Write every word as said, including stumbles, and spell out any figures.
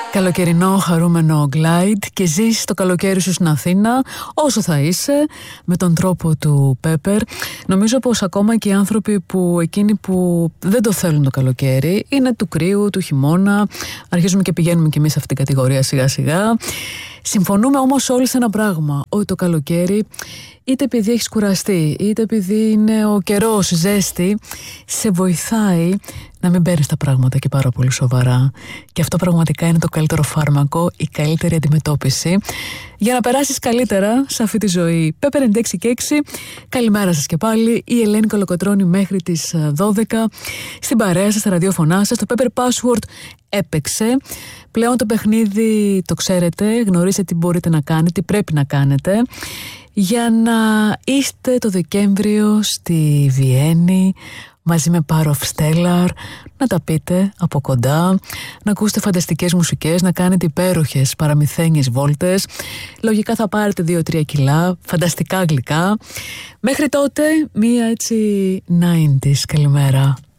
Καλοκαιρινό χαρούμενο Glide και ζεις το καλοκαίρι σου στην Αθήνα όσο θα είσαι με τον τρόπο του Pepper. Νομίζω πως ακόμα και οι άνθρωποι που εκείνοι που δεν το θέλουν το καλοκαίρι, είναι του κρύου, του χειμώνα, αρχίζουμε και πηγαίνουμε και εμείς σε αυτήν την κατηγορία σιγά σιγά. Συμφωνούμε όμως όλοι σε ένα πράγμα, ότι το καλοκαίρι, είτε επειδή έχεις κουραστεί, είτε επειδή είναι ο καιρός, ζέστη, σε βοηθάει να μην παίρνεις τα πράγματα και πάρα πολύ σοβαρά. Και αυτό πραγματικά είναι το καλύτερο φάρμακο, η καλύτερη αντιμετώπιση για να περάσεις καλύτερα σε αυτή τη ζωή. Pepper ενενήντα έξι και έξι, καλημέρα σας και πάλι. Η Ελένη Κολοκοτρώνη μέχρι τις δώδεκα. Στην παρέα σας, στα ραδιόφωνά σας. Το Pepper Password έπαιξε. Πλέον το παιχνίδι το ξέρετε, γνωρίζετε τι μπορείτε να κάνετε, τι πρέπει να κάνετε για να είστε το Δεκέμβριο στη Βιέννη μαζί με Power of Stellar, να τα πείτε από κοντά, να ακούσετε φανταστικές μουσικές, να κάνετε υπέροχες παραμυθένιες βόλτες. Λογικά θα πάρετε δύο τρία κιλά, φανταστικά γλυκά. Μέχρι τότε μία έτσι ενενήντα καλημέρα.